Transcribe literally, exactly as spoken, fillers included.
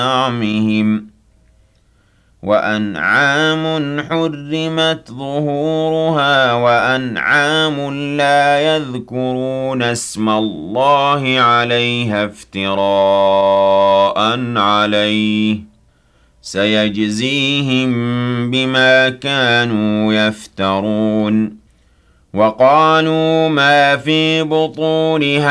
بأنعامهم وأنعام حرمت ظهورها وأنعام لا يذكرون اسم الله عليها افتراء عليه سيجزيهم بما كانوا يفترون وقالوا ما في بطون